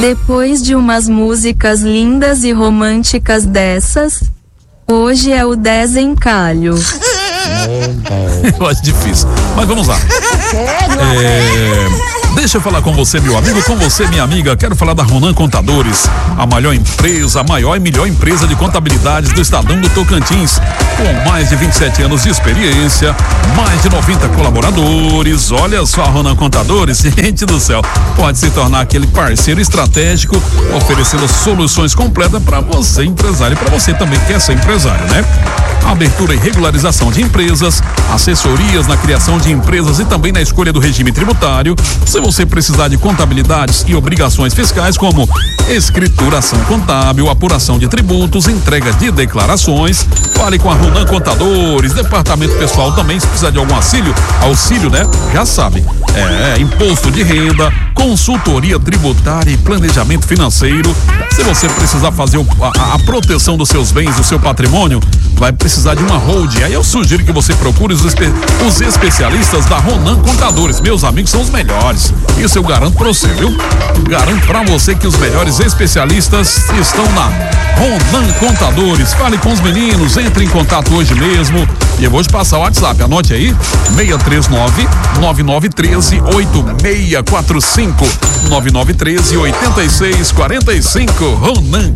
Depois de umas músicas lindas e românticas dessas, hoje é o desencalho. Eu acho difícil, mas vamos lá. Deixa eu falar com você, meu amigo, com você, minha amiga. Quero falar da Ronan Contadores, a maior empresa, a maior e melhor empresa de contabilidade do Estadão do Tocantins, com mais de 27 anos de experiência, mais de 90 colaboradores. Olha só, a Ronan Contadores, gente do céu, pode se tornar aquele parceiro estratégico, oferecendo soluções completas para você, empresário, e para você também que quer ser empresário, né? Abertura e regularização de empresas, assessorias na criação de empresas e também na escolha do regime tributário. Se você precisar de contabilidades e obrigações fiscais, como escrituração contábil, apuração de tributos, entrega de declarações, fale com a Ronan Contadores. Departamento pessoal também, se precisar de algum auxílio, né? Já sabe. Imposto de renda, consultoria tributária e planejamento financeiro. Se você precisar fazer a proteção dos seus bens, do seu patrimônio, vai precisar de uma hold. Aí eu sugiro que você procure os especialistas da Ronan Contadores. Meus amigos, são os melhores. Isso eu garanto pra você, viu? Garanto pra você que os melhores especialistas estão na Ronan Contadores. Fale com os meninos, entre em contato hoje mesmo. E eu vou te passar o WhatsApp, anote aí: 639-9913-8645, 9913-8645. Ronan